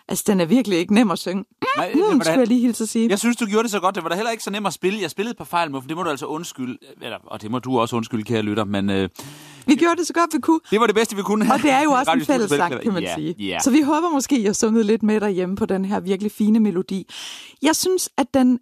Altså, den er virkelig ikke nem at synge. Skulle jeg lige hilse at sige. Jeg synes, du gjorde det så godt. Det var da heller ikke så nemt at spille. Jeg spillede på fejl, for det må du altså undskylde. Og det må du også undskylde, kære lytter. Men, vi gjorde det så godt, vi kunne. Det var det bedste, vi kunne. Og det er jo også en fællessang, kan man sige. Yeah. Så vi håber måske, at I har sunget lidt med derhjemme på den her virkelig fine melodi. Jeg synes, at den,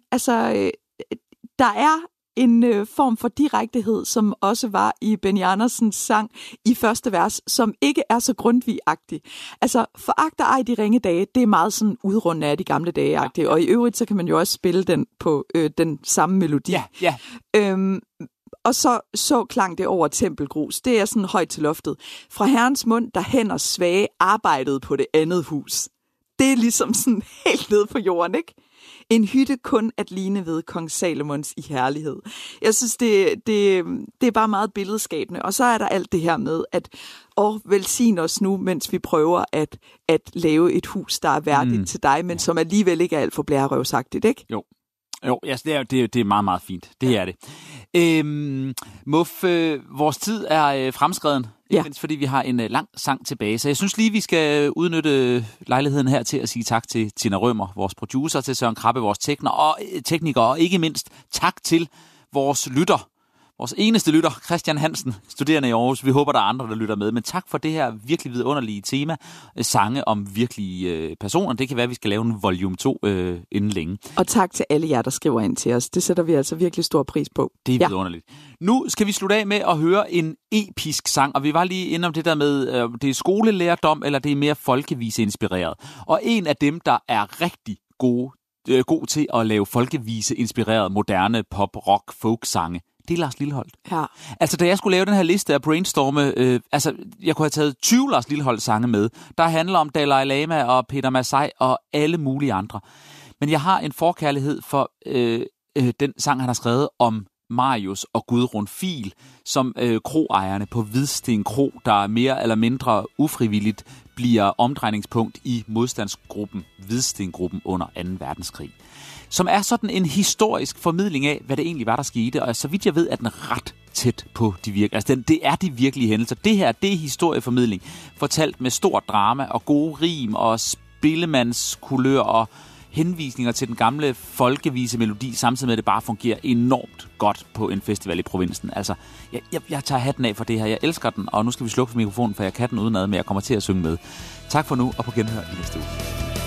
der er en form for direktehed, som også var i Benny Andersens sang i første vers, som ikke er så Grundtvig-agtig. Altså, foragter ej de ringe dage, det er meget sådan udrundende af de gamle dage-agtige, og i øvrigt, så kan man jo også spille den på den samme melodi. Ja. Og så klang det over tempelgrus. Det er sådan højt til loftet. Fra Herrens mund, der hænder svage, arbejdede på det andet hus. Det er ligesom sådan helt nede på jorden, ikke? En hytte kun at ligne ved kong Salomons i herlighed. Jeg synes, det er bare meget billedskabende. Og så er der alt det her med, at velsign os nu, mens vi prøver at lave et hus, der er værdigt til dig, men som alligevel ikke er alt for blærerøvsagtigt, ikke? Jo, altså det er meget, meget fint. Det er det. Muff, vores tid er fremskreden. Ikke mindst fordi vi har en lang sang tilbage. Så jeg synes lige, vi skal udnytte lejligheden her til at sige tak til Tina Rømer, vores producer, til Søren Krabbe, vores tekniker, og ikke mindst tak til vores lytter. Vores eneste lytter, Christian Hansen, studerende i Aarhus. Vi håber, der er andre, der lytter med. Men tak for det her virkelig vidunderlige tema. Sange om virkelige personer. Det kan være, at vi skal lave en volume 2 inden længe. Og tak til alle jer, der skriver ind til os. Det sætter vi altså virkelig stor pris på. Det er vidunderligt. Nu skal vi slutte af med at høre en episk sang. Og vi var lige inde om det der med, det er skolelærdom, eller det er mere folkevise-inspireret. Og en af dem, der er rigtig god til at lave folkevise-inspireret moderne pop, rock, folk-sange, det er Lars Lilholt. Ja. Altså, da jeg skulle lave den her liste af brainstorme, jeg kunne have taget 20 Lars Lilholt-sange med, der handler om Dalai Lama og Peter Masai og alle mulige andre. Men jeg har en forkærlighed for den sang, han har skrevet om Marius og Gudrun Fil, som kroejerne på Hvidsten Kro, der mere eller mindre ufrivilligt bliver omdrejningspunkt i modstandsgruppen Hvidstengruppen under 2. verdenskrig. Som er sådan en historisk formidling af, hvad det egentlig var, der skete. Og så vidt jeg ved, er den ret tæt på de virkelige. Altså, det er de virkelige hændelser. Det her, det er historieformidling, fortalt med stort drama og gode rim og spillemandskulør og henvisninger til den gamle folkevise melodi, samtidig med, at det bare fungerer enormt godt på en festival i provinsen. Altså, jeg tager hatten af for det her. Jeg elsker den, og nu skal vi slukke for mikrofonen, for jeg kan den udenad, men jeg kommer til at synge med. Tak for nu, og på genhør i næste uge.